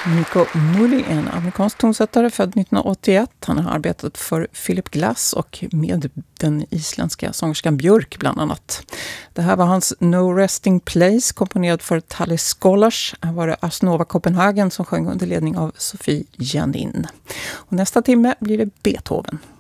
Nico Muhly är en amerikansk tonsättare född 1981. Han har arbetat för Philip Glass och med den isländska sångerskan Björk bland annat. Det här var hans No Resting Place, komponerad för Tally Scholars. Här var det Ars Nova Copenhagen som sjöng under ledning av Sofie Janin. Och nästa timme blir det Beethoven.